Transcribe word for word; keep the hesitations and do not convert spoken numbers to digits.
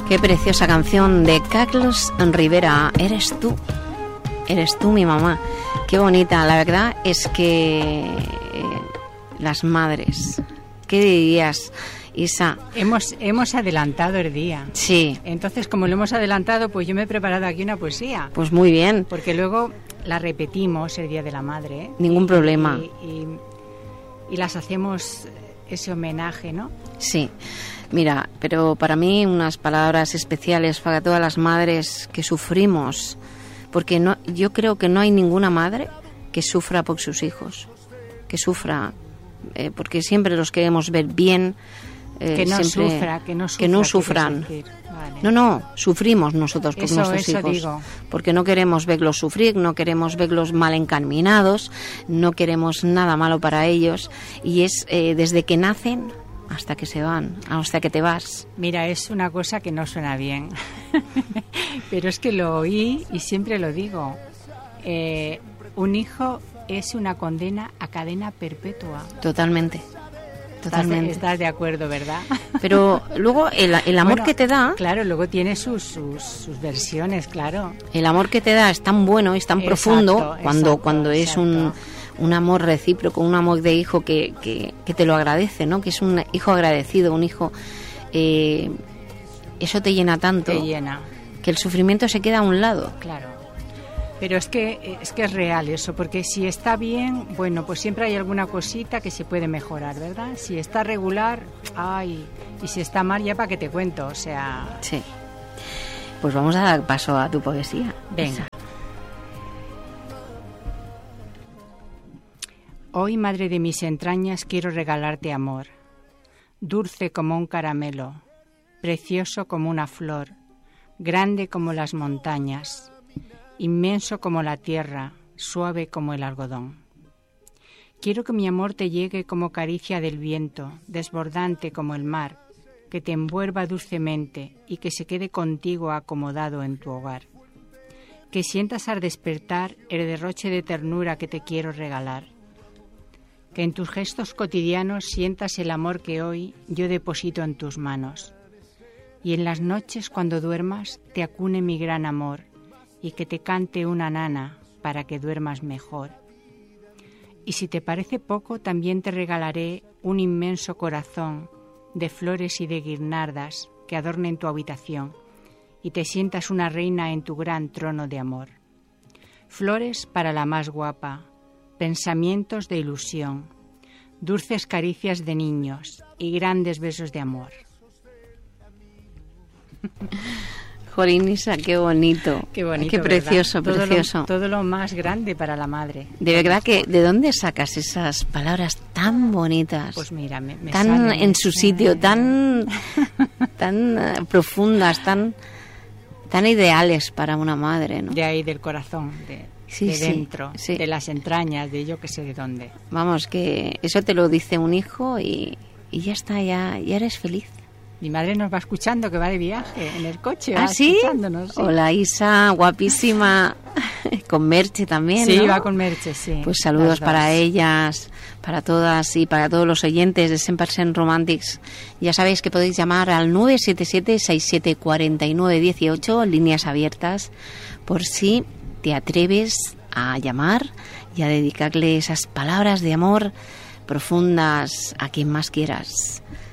Qué preciosa canción de Carlos Rivera. Eres tú, eres tú mi mamá. Qué bonita, la verdad es que eh, las madres, ¿qué dirías, Isa? Hemos, hemos adelantado el día. Sí. Entonces, como lo hemos adelantado, pues yo me he preparado aquí una poesía. Pues muy bien. Porque luego la repetimos el Día de la Madre, ¿eh? Ningún problema. Y, y, y las hacemos ese homenaje, ¿no? Sí. Mira, pero para mí unas palabras especiales para todas las madres que sufrimos, porque no, yo creo que no hay ninguna madre que sufra por sus hijos, que sufra, eh, porque siempre los queremos ver bien. Eh, que, no siempre, sufra, que no sufra, que no sufran. Vale. No, no, sufrimos nosotros por eso, nuestros eso hijos, digo. Porque no queremos verlos sufrir, no queremos verlos mal encaminados, no queremos nada malo para ellos, y es eh, desde que nacen hasta que se van, hasta que te vas. Mira, es una cosa que no suena bien, pero es que lo oí y siempre lo digo. Eh, un hijo es una condena a cadena perpetua. Totalmente. Totalmente. Estás de acuerdo, ¿verdad? Pero luego el, el amor bueno, que te da... Claro, luego tiene sus, sus, sus versiones, claro. El amor que te da es tan bueno, es tan exacto, profundo, cuando, exacto, cuando es un, un amor recíproco, un amor de hijo que, que, que te lo agradece, ¿no? Que es un hijo agradecido, un hijo... Eh, eso te llena tanto. Te llena. Que el sufrimiento se queda a un lado. Claro. Pero es que es que es real eso, porque si está bien, bueno, pues siempre hay alguna cosita que se puede mejorar, ¿verdad? Si está regular, ay, y si está mal, ya para qué te cuento, o sea... Sí. Pues vamos a dar paso a tu poesía. Venga. Hoy, madre de mis entrañas, quiero regalarte amor, dulce como un caramelo, precioso como una flor, grande como las montañas, inmenso como la tierra, suave como el algodón. Quiero que mi amor te llegue como caricia del viento, desbordante como el mar, que te envuelva dulcemente y que se quede contigo acomodado en tu hogar. Que sientas al despertar el derroche de ternura que te quiero regalar. Que en tus gestos cotidianos sientas el amor que hoy yo deposito en tus manos. Y en las noches cuando duermas te acune mi gran amor, y que te cante una nana para que duermas mejor. Y si te parece poco, también te regalaré un inmenso corazón de flores y de guirnaldas que adornen tu habitación y te sientas una reina en tu gran trono de amor. Flores para la más guapa, pensamientos de ilusión, dulces caricias de niños y grandes besos de amor. Jolín, Isa, qué bonito. Qué bonito, qué precioso, ¿verdad? precioso. Todo lo, todo lo más grande para la madre. De verdad que, ¿de dónde sacas esas palabras tan bonitas? Pues mira, me, me tan salen, en su sitio, tan, tan uh, profundas, tan, tan ideales para una madre, ¿no? De ahí, del corazón, de, sí, de sí, dentro, sí. de las entrañas, de yo que sé de dónde. Vamos, que eso te lo dice un hijo y, y ya está, ya, ya eres feliz. Mi madre nos va escuchando, que va de viaje en el coche. ¿Ah, va sí? escuchándonos, sí? Hola, Isa, guapísima. Con Merche también, Sí, ¿no? va con Merche, sí. Pues saludos para ellas, para todas y para todos los oyentes de cien por ciento Romantics. Ya sabéis que podéis llamar al nueve siete siete, seis siete cuatro nueve uno ocho, líneas abiertas, por si te atreves a llamar y a dedicarle esas palabras de amor profundas a quien más quieras.